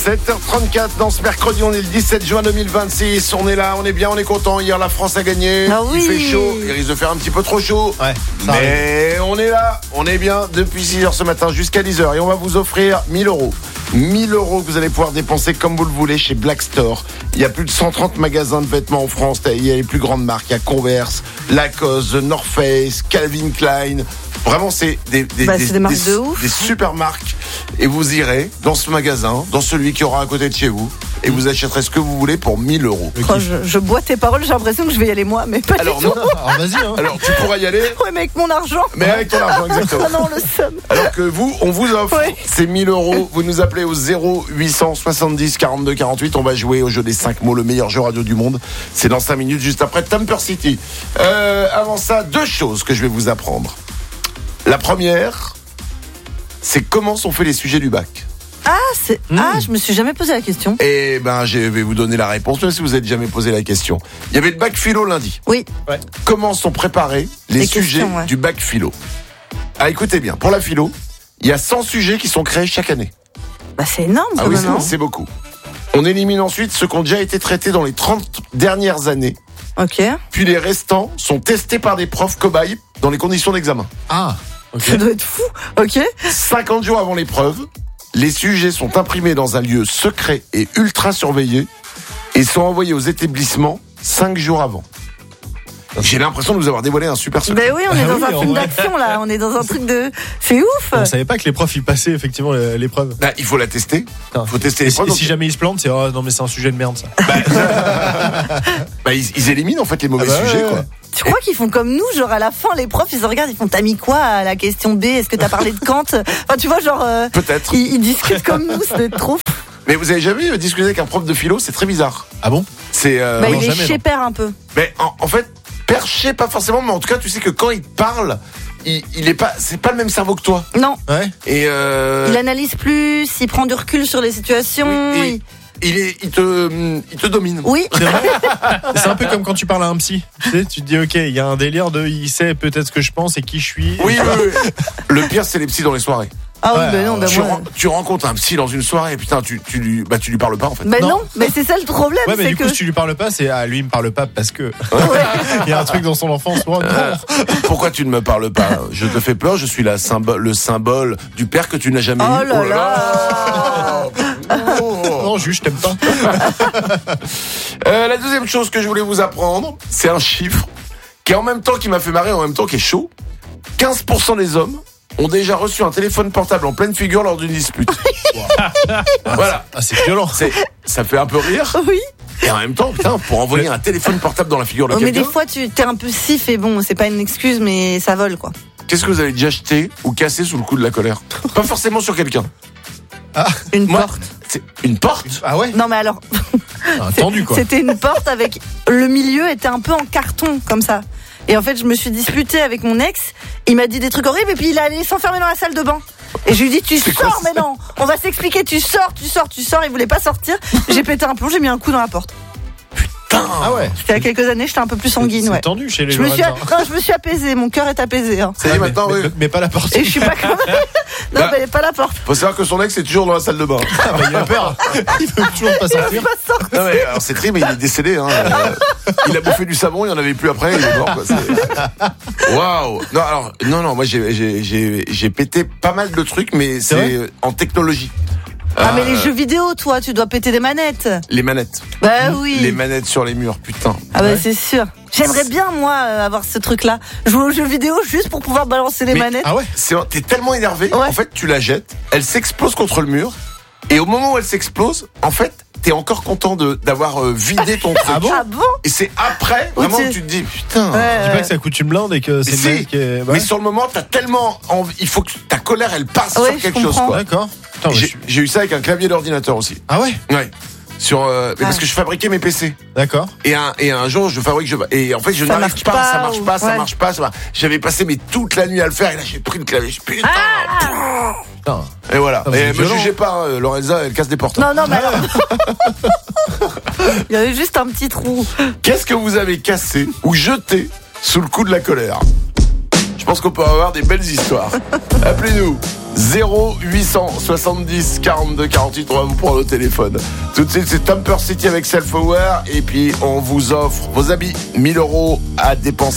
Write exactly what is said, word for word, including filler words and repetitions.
sept heures trente-quatre dans ce mercredi, on est le dix-sept juin deux mille vingt-six. On est là, on est bien, on est content. Hier, la France a gagné. Ah oui. Il fait chaud, il risque de faire un petit peu trop chaud. Ouais, mais arrive. On est là, on est bien depuis six heures ce matin jusqu'à dix heures. Et on va vous offrir mille euros. mille euros que vous allez pouvoir dépenser comme vous le voulez chez Black Store. Il y a plus de cent trente magasins de vêtements en France. Il y a les plus grandes marques. Il y a Converse, Lacoste, The North Face, Calvin Klein. Vraiment, c'est des, des, bah, des, c'est des marques des, de ouf. des super marques. Et vous irez dans ce magasin, dans celui qui aura à côté de chez vous, et vous achèterez ce que vous voulez pour mille euros. Oh, je, je bois tes paroles, j'ai l'impression que je vais y aller moi, mais pas Alors du non, tout. Alors vas-y. Hein. Alors tu pourras y aller. Ouais, mais avec mon argent. Mais avec ton argent, exactement. Ah non, le seum. Alors que vous, on vous offre ouais. ces mille euros. Vous nous appelez au zéro huit cent soixante-dix quarante-deux quarante-huit. On va jouer au jeu des cinq mots, le meilleur jeu radio du monde. C'est dans cinq minutes, juste après Tamper City. Euh, avant ça, deux choses que je vais vous apprendre. La première, c'est comment sont faits les sujets du bac. Ah, c'est... Mmh. ah, je me suis jamais posé la question. Eh ben, je vais vous donner la réponse, même si vous n'êtes jamais posé la question. Il y avait le bac philo lundi. Oui. Ouais. Comment sont préparés les, Les sujets questions, ouais. du bac philo? Ah, écoutez bien, pour la philo, il y a cent sujets qui sont créés chaque année. Bah, c'est énorme, Ah quand oui, même, c'est, hein. c'est beaucoup. On élimine ensuite ceux qui ont déjà été traités dans les trente dernières années. Ok. Puis les restants sont testés par des profs cobayes dans les conditions d'examen. Ah. Ok. Ça doit être fou. Ok. cinquante jours avant l'épreuve, les sujets sont imprimés dans un lieu secret et ultra surveillé et sont envoyés aux établissements cinq jours avant. J'ai l'impression de vous avoir dévoilé un super secret. Ben oui, on est Ah dans oui, un en film vrai. d'action, là. On est dans un truc de... C'est ouf. On savait pas que les profs ils passaient effectivement l'épreuve. Bah, il faut la tester. Il faut tester Et si, l'épreuve. et donc- si jamais ils se plantent, c'est oh, non mais c'est un sujet de merde ça. Bah, ils, ils éliminent en fait les mauvais Ah bah sujets, ouais, quoi. ouais. Tu crois qu'ils font comme nous, genre à la fin, les profs, ils se regardent, ils font t'as mis quoi à la question B? Est-ce que t'as parlé de Kant? Enfin, tu vois, genre, euh, Peut-être. ils, ils discutent comme nous, ça doit être trop. Mais vous avez jamais discuté avec un prof de philo? C'est très bizarre. Ah bon? C'est. Euh, Bah, non, il est jamais, chez non. père un peu. Mais en, en fait, perché pas forcément, mais en tout cas, tu sais que quand il te parle, il, il est pas, c'est pas le même cerveau que toi. Non, Ouais. Et euh, il analyse plus, il prend du recul sur les situations. oui, et il est, il te, il te domine. Oui. C'est vrai. C'est un peu comme quand tu parles à un psy. Tu sais, tu te dis ok, il y a un délire de il sait peut-être ce que je pense et qui je suis. Oui, oui, oui. Le pire, c'est les psys dans les soirées. Ah oui, Ouais, bah non, bah Tu, moi. ren- tu rencontres un psy dans une soirée et putain, tu, tu lui, bah, tu lui parles pas en fait. Bah non, Non. mais c'est ça le problème, Ouais, mais c'est du que. coup, si tu lui parles pas, c'est ah lui il me parle pas parce que il y a un truc dans son enfance. Oh, non. Euh, pourquoi tu ne me parles pas? Je te fais peur, je suis la symbole, le symbole du père que tu n'as jamais Oh eu. là là. Oh. Non, juste, je t'aime pas. Euh, la deuxième chose que je voulais vous apprendre, c'est un chiffre qui est en même temps qui m'a fait marrer, en même temps qui est chaud. quinze pour cent des hommes ont déjà reçu un téléphone portable en pleine figure lors d'une dispute. Voilà. Ah, c'est violent. C'est, ça fait un peu rire. Oui. Et en même temps, putain, pour envoyer un téléphone portable dans la figure de Oh, mais quelqu'un, des fois, tu t'es un peu sif et bon, c'est pas une excuse, mais ça vole, quoi. qu'est-ce que vous avez déjà jeté ou cassé sous le coup de la colère? Pas forcément sur quelqu'un. Une Moi, porte. C'est une porte. Ah ouais. Non, mais alors, Ah, tendu quoi. c'était une porte avec. Le milieu était un peu en carton, comme ça. Et en fait, je me suis disputée avec mon ex. Il m'a dit des trucs horribles et puis il est allé s'enfermer dans la salle de bain. Et je lui ai dit, tu C'est sors quoi, ça maintenant. On va s'expliquer, tu sors, tu sors, tu sors. Il voulait pas sortir. J'ai pété un plomb, j'ai mis un coup dans la porte. Putain. Ah ouais. C'était il y a quelques années, j'étais un peu plus sanguine, C'est ouais. tendu chez les Je me suis, Lorrains. non, je me suis apaisée, mon cœur est apaisé. Hein. Ça y est, Ah, mais, maintenant, mais, oui. mais pas la porte. Et je suis pas comme. Non, Bah. mais pas la porte. Faut savoir que son ex est toujours dans la salle de bain. Ah, bah, il a peur. Il veut toujours pas sortir. Pas sortir. Non mais alors c'est triste, mais il est décédé. Hein. Euh, il a bouffé du savon, il en avait plus après, il est mort. Quoi. C'est... Waouh. Non alors non non, moi j'ai j'ai j'ai j'ai pété pas mal de trucs, mais C'est c'est, vrai en technologie. Ah, Euh, mais les jeux vidéo, toi, tu dois péter des manettes. Les manettes. Bah oui. Les manettes sur les murs, putain. Ah bah Ouais. c'est sûr. J'aimerais bien, moi, euh, avoir ce truc-là. Jouer aux jeux vidéo juste pour pouvoir balancer les Mais- manettes. Ah ouais. C'est, t'es tellement énervé, Ouais. en fait tu la jettes, elle s'explose contre le mur, et au moment où elle s'explose, en fait t'es encore content de d'avoir euh, vidé ton truc. Ah bon Ah bon? Et c'est après, Oui, vraiment, tu- que tu te dis, putain. Ouais, Je dis pas ouais. que ça coûte une blinde et que c'est Mais une si. mec qui est. bah Mais ouais. sur le moment, t'as tellement envie, il faut que ta colère elle passe Ouais, sur je quelque chose, comprends. quoi. D'accord. Putain, moi, je J'ai, suis- j'ai eu ça avec un clavier d'ordinateur aussi. Ah ouais. Ouais. Sur, euh, mais parce Ah. que je fabriquais mes P C. D'accord. Et un, et un jour, je fabrique, je, et en fait, je Ça n'arrive marche pas, pas, ça marche ou- pas, ça ouais. marche pas, ça marche. J'avais passé mais toute la nuit à le faire, et là, j'ai pris le clavier, je putain. Putain. Et voilà. Ah, mais et c'est me violent. jugez pas, hein, Lorenza, elle casse des portes. Non, non, mais alors. Il y avait juste un petit trou. Qu'est-ce que vous avez cassé ou jeté sous le coup de la colère? Je pense qu'on peut avoir des belles histoires. Appelez-nous. zéro huit cent soixante-dix quarante-deux quarante-huit, on va vous prendre au téléphone. Tout de suite, c'est Thumper City avec Self Aware. Et puis, on vous offre vos habits, mille euros à dépenser.